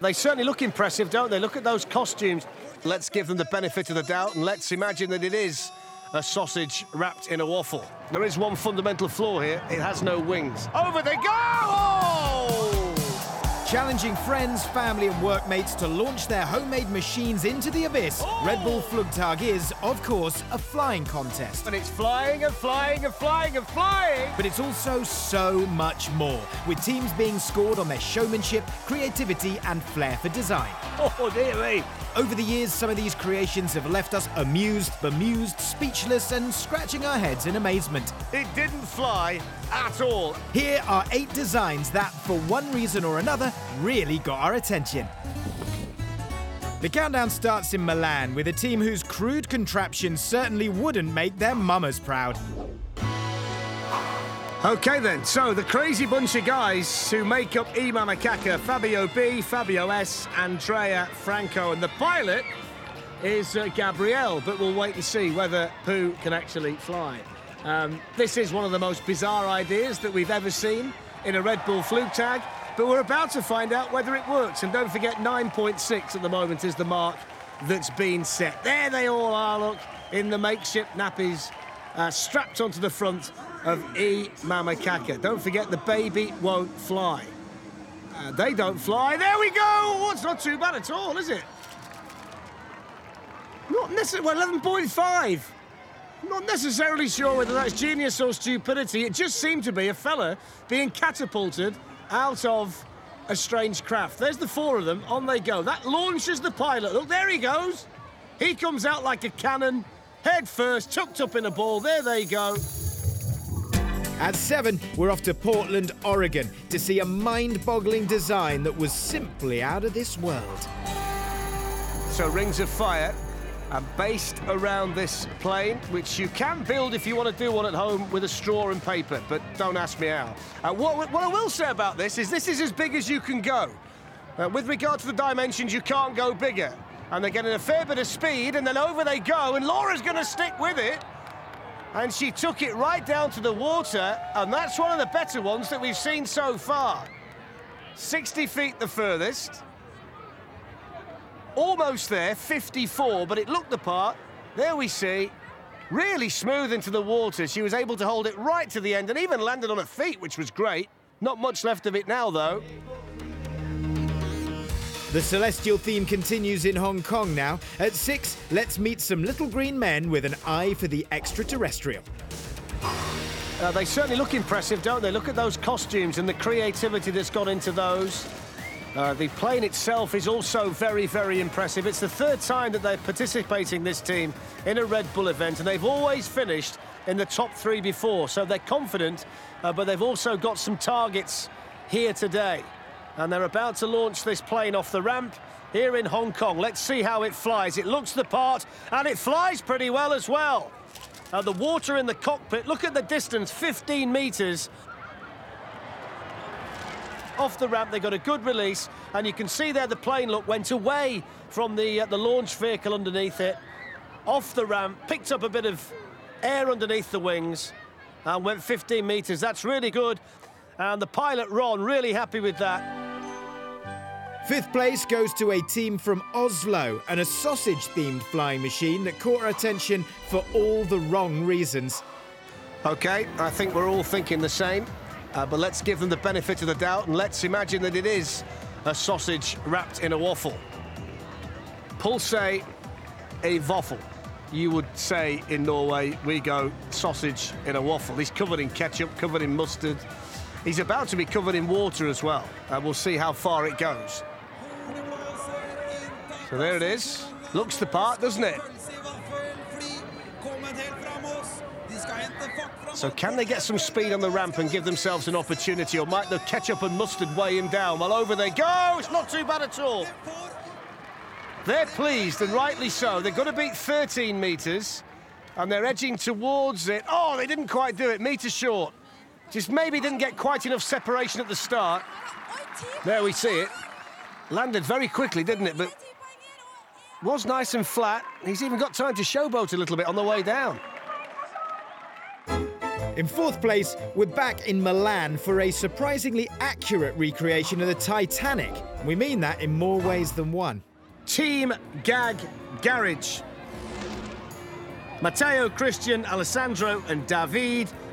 They certainly look impressive, don't they? Look at those costumes. Let's give them the benefit of the doubt and let's imagine that it is a sausage wrapped in a waffle. There is one fundamental flaw here. It has no wings. Over they go! Oh! Challenging friends, family and workmates to launch their homemade machines into the abyss, Red Bull Flugtag is, of course, a flying contest. And it's flying and flying and flying and flying! But it's also so much more, with teams being scored on their showmanship, creativity and flair for design. Oh, dear me! Over the years, some of these creations have left us amused, bemused, speechless and scratching our heads in amazement. It didn't fly at all. Here are 8 designs that, for one reason or another, really got our attention. The countdown starts in Milan with a team whose crude contraption certainly wouldn't make their mamas proud. OK then, so the crazy bunch of guys who make up E Mamakaka, Fabio B, Fabio S, Andrea, Franco, and the pilot is Gabrielle, but we'll wait and see whether Pooh can actually fly. This is one of the most bizarre ideas that we've ever seen in a Red Bull Flugtag, but we're about to find out whether it works. And don't forget, 9.6 at the moment is the mark that's been set. There they all are, look, in the makeshift nappies, strapped onto the front of E Mamakaka. Don't forget, the baby won't fly. They don't fly. There we go! Oh, it's not too bad at all, is it? Not necessarily, well, 11.5. Not necessarily sure whether that's genius or stupidity. It just seemed to be a fella being catapulted out of a strange craft. There's the 4 of them. On they go. That launches the pilot. Look, there he goes. He comes out like a cannon, head first, tucked up in a ball. There they go. At 7, we're off to Portland, Oregon, to see a mind-boggling design that was simply out of this world. So Rings of Fire are based around this plane, which you can build if you want to do one at home with a straw and paper, but don't ask me how. What I will say about this is as big as you can go. With regard to the dimensions, you can't go bigger. And they're getting a fair bit of speed, and then over they go, and Laura's going to stick with it. And she took it right down to the water, and that's one of the better ones that we've seen so far. 60 feet the furthest. Almost there, 54, but it looked the part. There we see, really smooth into the water. She was able to hold it right to the end and even landed on her feet, which was great. Not much left of it now, though. The celestial theme continues in Hong Kong now. At 6, let's meet some little green men with an eye for the extraterrestrial. They certainly look impressive, don't they? Look at those costumes and the creativity that's gone into those. The plane itself is also very, very impressive. It's the 3rd time that they're participating, this team, in a Red Bull event, and they've always finished in the top 3 before, so they're confident, but they've also got some targets here today. And they're about to launch this plane off the ramp here in Hong Kong. Let's see how it flies. It looks the part, and it flies pretty well as well. The water in the cockpit, look at the distance, 15 metres. Off the ramp, they got a good release, and you can see there the plane, look, went away from the launch vehicle underneath it. Off the ramp, picked up a bit of air underneath the wings, and went 15 metres. That's really good. And the pilot, Ron, really happy with that. 5th place goes to a team from Oslo and a sausage-themed flying machine that caught our attention for all the wrong reasons. OK, I think we're all thinking the same, but let's give them the benefit of the doubt and let's imagine that it is a sausage wrapped in a waffle. Pulse a waffle. You would say in Norway, we go sausage in a waffle. He's covered in ketchup, covered in mustard. He's about to be covered in water as well. We'll see how far it goes. So there it is. Looks the part, doesn't it? So can they get some speed on the ramp and give themselves an opportunity, or might the ketchup and mustard weigh him down? Well, over they go. It's not too bad at all. They're pleased, and rightly so. They're going to beat 13 metres, and they're edging towards it. Oh, they didn't quite do it. Metre short. Just maybe didn't get quite enough separation at the start. There we see it. Landed very quickly, didn't it? But was nice and flat. He's even got time to showboat a little bit on the way down. In fourth place, we're back in Milan for a surprisingly accurate recreation of the Titanic. And we mean that in more ways than one. Team Gag Garage. Matteo, Christian, Alessandro and David